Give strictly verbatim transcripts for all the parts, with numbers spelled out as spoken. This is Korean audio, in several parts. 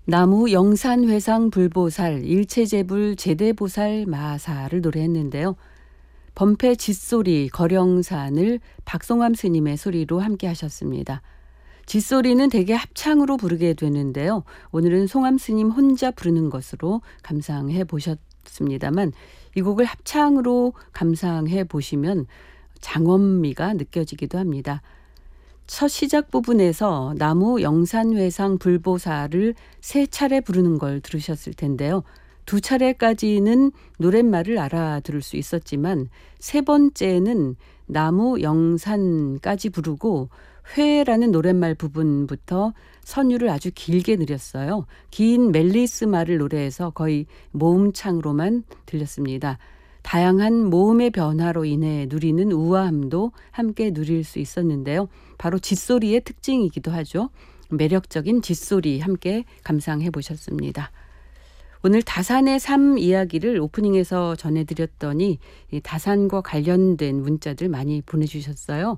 나무 영산회상 불보살 일체제불 제대보살 마사를 노래했는데요. 범패 짖소리 거령산을 박송암 스님의 소리로 함께 하셨습니다. 짖소리는 대개 합창으로 부르게 되는데요. 오늘은 송암 스님 혼자 부르는 것으로 감상해 보셨습니다만 이 곡을 합창으로 감상해 보시면 장엄미가 느껴지기도 합니다. 첫 시작 부분에서 나무 영산회상 불보살을 세 차례 부르는 걸 들으셨을 텐데요. 두 차례까지는 노랫말을 알아들을 수 있었지만 세 번째는 나무 영산까지 부르고 회라는 노랫말 부분부터 선율을 아주 길게 느렸어요. 긴 멜리스 말을 노래해서 거의 모음창으로만 들렸습니다. 다양한 모음의 변화로 인해 누리는 우아함도 함께 누릴 수 있었는데요. 바로 짖소리의 특징이기도 하죠. 매력적인 짖소리 함께 감상해 보셨습니다. 오늘 다산의 삶 이야기를 오프닝에서 전해드렸더니 이 다산과 관련된 문자들 많이 보내주셨어요.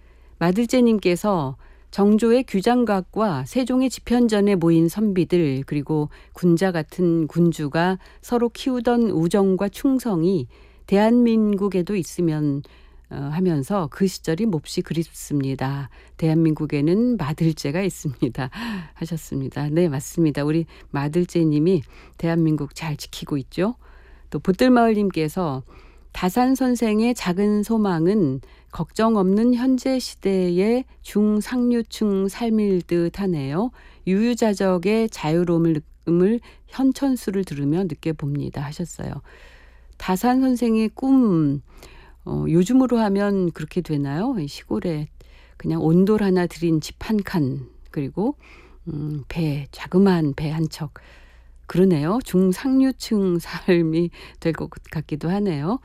마들제님께서 정조의 규장각과 세종의 집현전에 모인 선비들 그리고 군자 같은 군주가 서로 키우던 우정과 충성이 대한민국에도 있으면 어, 하면서 그 시절이 몹시 그립습니다. 대한민국에는 마들제가 있습니다. 하셨습니다. 네, 맞습니다. 우리 마들제님이 대한민국 잘 지키고 있죠. 또 보뜰마을님께서 다산 선생의 작은 소망은 걱정 없는 현재 시대의 중상류층 삶일 듯 하네요. 유유자적의 자유로움을 현천수를 들으며 느껴봅니다. 하셨어요. 다산 선생의 꿈, 어, 요즘으로 하면 그렇게 되나요? 시골에 그냥 온돌 하나 들인 집 한 칸, 그리고 음, 배, 자그마한 배 한 척. 그러네요. 중상류층 삶이 될 것 같기도 하네요.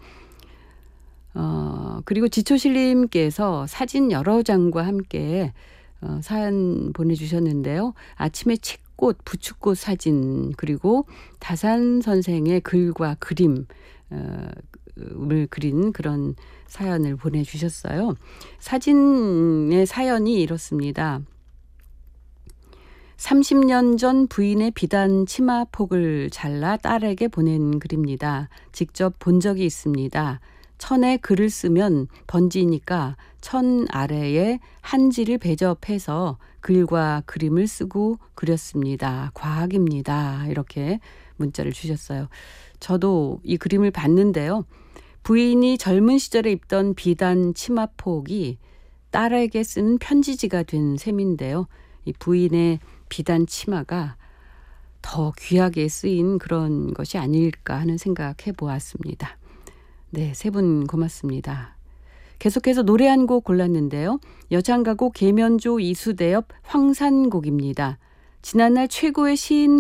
어, 그리고 지초실님께서 사진 여러 장과 함께 어, 사연 보내주셨는데요. 아침에 칡꽃, 부축꽃 사진, 그리고 다산 선생의 글과 그림, 어, 을 그린 그런 사연을 보내주셨어요. 사진의 사연이 이렇습니다. 삼십 년 전 부인의 비단 치마폭을 잘라 딸에게 보낸 글입니다. 직접 본 적이 있습니다. 천에 글을 쓰면 번지니까 천 아래에 한지를 배접해서 글과 그림을 쓰고 그렸습니다. 과학입니다. 이렇게 문자를 주셨어요. 저도 이 그림을 봤는데요. 부인이 젊은 시절에 입던 비단 치마폭이 딸에게 쓴 편지지가 된 셈인데요. 이 부인의 비단 치마가 더 귀하게 쓰인 그런 것이 아닐까 하는 생각해 보았습니다. 네, 세 분 고맙습니다. 계속해서 노래 한 곡 골랐는데요. 여장가곡 계면조 이수대엽 황산곡입니다. 지난날 최고의 시인